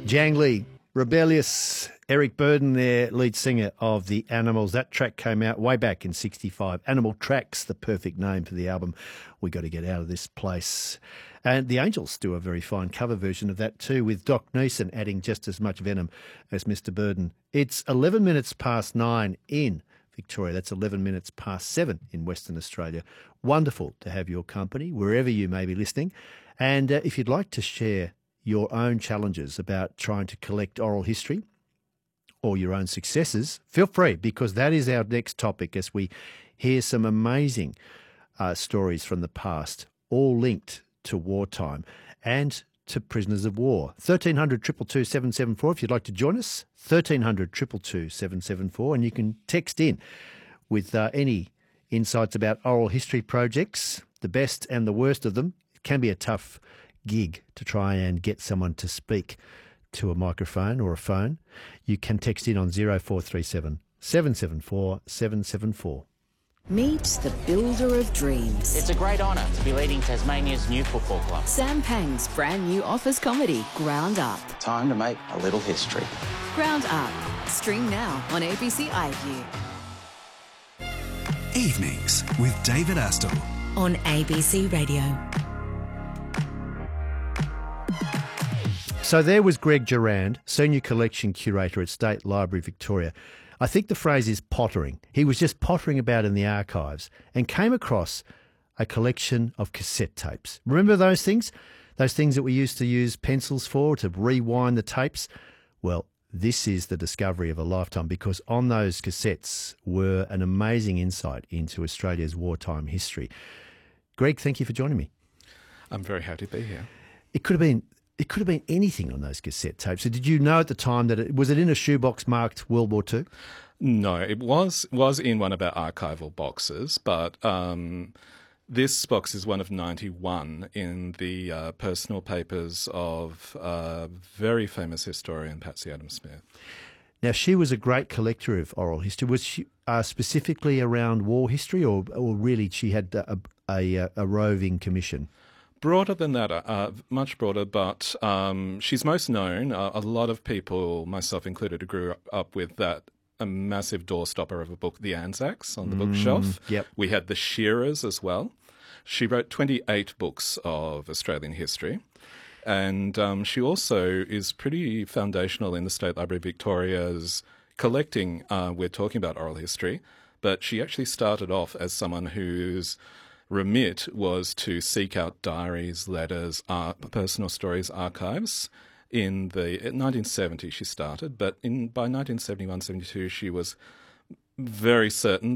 Jangly, Rebellious, Eric Burden there, lead singer of The Animals. That track came out way back in 65. Animal Tracks, the perfect name for the album. We got to get out of this place. And the Angels do a very fine cover version of that too, with Doc Neeson adding just as much venom as Mr. Burden. It's 11 minutes past 9 in Victoria. That's 11 minutes past 7 in Western Australia. Wonderful to have your company wherever you may be listening. And if you'd like to share your own challenges about trying to collect oral history or your own successes, feel free, because that is our next topic as we hear some amazing stories from the past, all linked to wartime and to prisoners of war. 1300 222 774 if you'd like to join us, 1300 222 774, and you can text in with any insights about oral history projects, the best and the worst of them. It can be a tough gig to try and get someone to speak to a microphone or a phone. You can text in on 0437 774 774. Meet the builder of dreams. It's a great honour to be leading Tasmania's new football club. Sam Pang's brand new office comedy, Ground Up. Time to make a little history. Ground Up. Stream now on ABC iView. Evenings with David Astle On ABC Radio. So there was Greg Durand, Senior Collection Curator at State Library Victoria. I think the phrase is pottering. He was just pottering about in the archives and came across a collection of cassette tapes. Remember those things? Those things that we used to use pencils for, to rewind the tapes? Well, this is the discovery of a lifetime, because on those cassettes were an amazing insight into Australia's wartime history. Greg, thank you for joining me. I'm very happy to be here. It could have been anything on those cassette tapes. So did you know at the time that was it in a shoebox marked World War II? No, it was in one of our archival boxes, but this box is one of 91 in the personal papers of very famous historian Patsy Adams-Smith. Now, she was a great collector of oral history. Was she specifically around war history, or really she had a roving commission? Broader than that, much broader, but she's most known. A lot of people, myself included, who grew up with that a massive doorstopper of a book, The Anzacs, on the bookshelf. Yep. We had The Shearers as well. She wrote 28 books of Australian history. And she also is pretty foundational in the State Library of Victoria's collecting. We're talking about oral history, but she actually started off as someone whose remit was to seek out diaries, letters, personal stories, archives. In 1970 she started, but by 1971-72 she was very certain